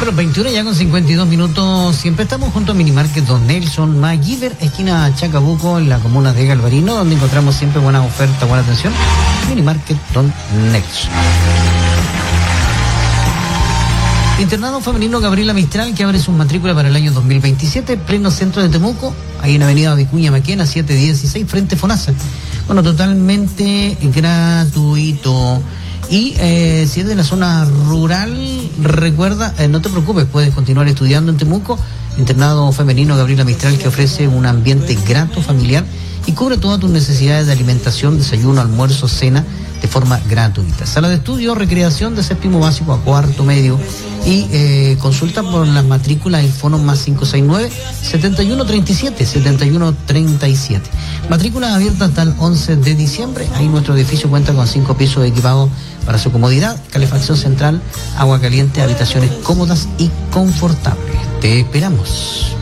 Bueno, 21 ya con 52 minutos. Siempre estamos junto a Minimarket Don Nelson MacGyver, esquina Chacabuco, en la comuna de Galvarino, donde encontramos siempre buenas ofertas, buena atención. Minimarket Don Nelson. Internado femenino Gabriela Mistral, que abre su matrícula para el año 2027, pleno centro de Temuco, ahí en avenida Vicuña Maquena, 716, frente Fonasa. Bueno, totalmente gratuito. Y si es de la zona rural, recuerda, no te preocupes, puedes continuar estudiando en Temuco. Internado femenino Gabriela Mistral, que ofrece un ambiente grato, familiar, y cubre todas tus necesidades de alimentación, desayuno, almuerzo, cena, de forma gratuita. Sala de estudio, recreación de séptimo básico a cuarto medio, y consulta por las matrículas, el fono más 569-7137-7137. Matrículas abiertas hasta el 11 de diciembre. Ahí nuestro edificio cuenta con 5 pisos equipados para su comodidad, calefacción central, agua caliente, habitaciones cómodas y confortables. Te esperamos.